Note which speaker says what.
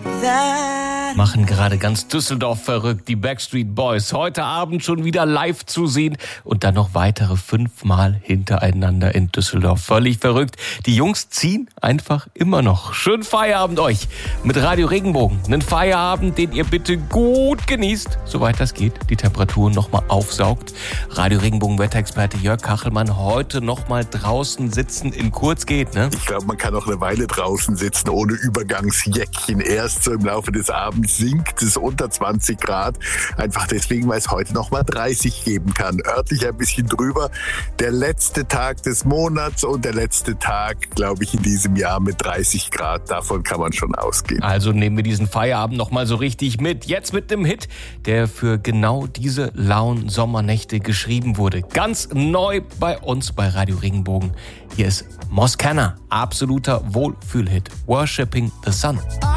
Speaker 1: Machen gerade ganz Düsseldorf verrückt, die Backstreet Boys. Heute Abend schon wieder live zu sehen und dann noch weitere 5-mal hintereinander in Düsseldorf. Völlig verrückt. Die Jungs ziehen einfach immer noch. Schönen Feierabend euch mit Radio Regenbogen. Einen Feierabend, den ihr bitte gut genießt, soweit das geht, die Temperaturen nochmal aufsaugt. Radio Regenbogen Wetterexperte Jörg Kachelmann heute nochmal draußen sitzen in kurz geht, ne?
Speaker 2: Ich glaube, man kann auch eine Weile draußen sitzen ohne Übergangsjäckchen. Erst so im Laufe des Abends sinkt es unter 20 Grad. Einfach deswegen, weil es heute nochmal 30 geben kann. Örtlich ein bisschen drüber. Der letzte Tag des Monats und der letzte Tag, glaube ich, in diesem Jahr mit 30 Grad. Davon kann man schon ausgehen.
Speaker 1: Also nehmen wir diesen Feierabend nochmal so richtig mit. Jetzt mit einem Hit, der für genau diese lauen Sommernächte geschrieben wurde. Ganz neu bei uns bei Radio Regenbogen. Hier ist Moscana, absoluter Wohlfühlhit. Worshipping the Sun.